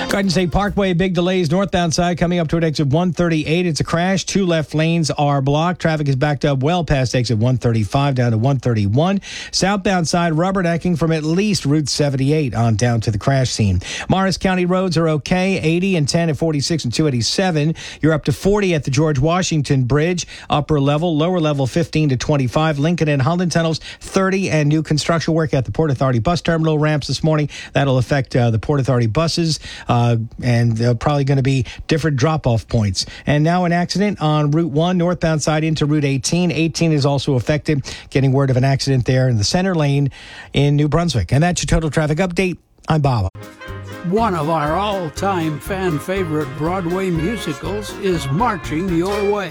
Garden State Parkway, big delays northbound side coming up toward exit 138. It's a crash. 2 left lanes are blocked. Traffic is backed up well past exit 135 down to 131. Southbound side rubbernecking from at least Route 78 on down to the crash scene. Morris County roads are okay. 80 and 10 at 46 and 287. You're up to 40 at the George Washington Bridge. Upper level, lower level 15 to 25. Lincoln and Holland tunnels 30, and new construction work at the Port Authority bus terminal ramps this morning. That'll affect the Port Authority buses. And they're probably going to be different drop-off points. And now an accident on Route 1, northbound side into Route 18. 18 is also affected. Getting word of an accident there in the center lane in New Brunswick. And that's your total traffic update. I'm Bob. One of our all-time fan favorite Broadway musicals is marching your way.